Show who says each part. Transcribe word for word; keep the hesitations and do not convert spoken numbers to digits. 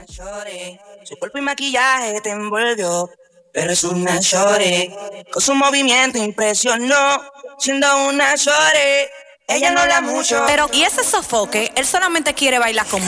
Speaker 1: shorty. Su cuerpo y maquillaje te envolvió, pero es una shorty. Con su movimiento impresionó, siendo una shorty. Ella no habla mucho,
Speaker 2: pero y ese sofoque, él solamente quiere bailar conmigo.